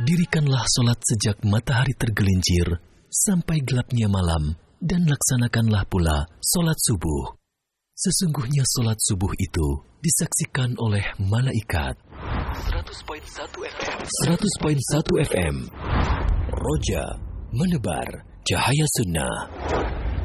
Dirikanlah solat sejak matahari tergelincir sampai gelapnya malam, dan laksanakanlah pula solat subuh. Sesungguhnya solat subuh itu disaksikan oleh malaikat. 100.1 FM. 100.1 FM. Roja menebar cahaya sunnah.